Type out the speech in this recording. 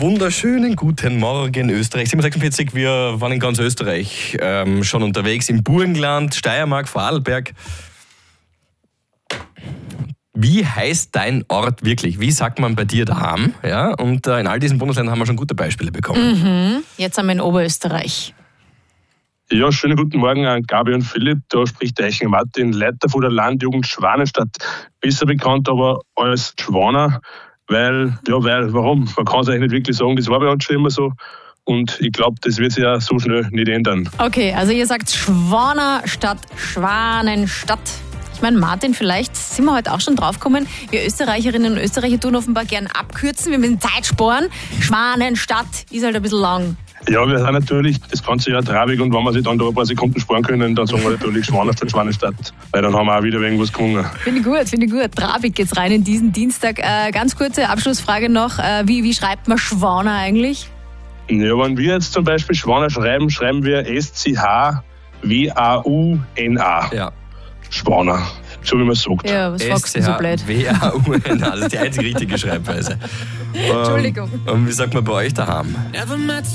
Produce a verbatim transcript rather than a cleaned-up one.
wunderschönen guten Morgen, Österreich. sieben Uhr sechsundvierzig, wir waren in ganz Österreich ähm, schon unterwegs, im Burgenland, Steiermark, Vorarlberg. Wie heißt dein Ort wirklich? Wie sagt man bei dir daheim? Ja, und äh, in all diesen Bundesländern haben wir schon gute Beispiele bekommen. Mhm. Jetzt sind wir in Oberösterreich. Ja, schönen guten Morgen an Gabi und Philipp. Da spricht der Eichinger Martin, Leiter von der Landjugend Schwanenstadt. Besser bekannt aber als Schwaner, weil, ja, weil, warum? Man kann es eigentlich nicht wirklich sagen, das war bei uns schon immer so. Und ich glaube, das wird sich ja so schnell nicht ändern. Okay, also ihr sagt Schwaner statt Schwanenstadt. Ich meine, Martin, vielleicht sind wir heute auch schon draufgekommen, wir Österreicherinnen und Österreicher tun offenbar gern abkürzen, wir müssen Zeit sparen. Schwanenstadt ist halt ein bisschen lang. Ja, wir sind natürlich das ganze Jahr traurig und wenn wir sich dann da ein paar Sekunden sparen können, dann sagen wir natürlich Schwaner statt Schwanenstadt, weil dann haben wir auch wieder irgendwas gewonnen. Finde ich gut, finde ich gut. Trabig geht's rein in diesen Dienstag. Äh, ganz kurze Abschlussfrage noch, äh, wie, wie schreibt man Schwaner eigentlich? Ja, wenn wir jetzt zum Beispiel Schwaner schreiben, schreiben wir S C H W A U N A. Ja. Schwaner, so wie man es sagt. Ja, was fragst du so blöd? W A U N A, das ist die einzige richtige Schreibweise. Entschuldigung. Und wie sagt man bei euch daheim?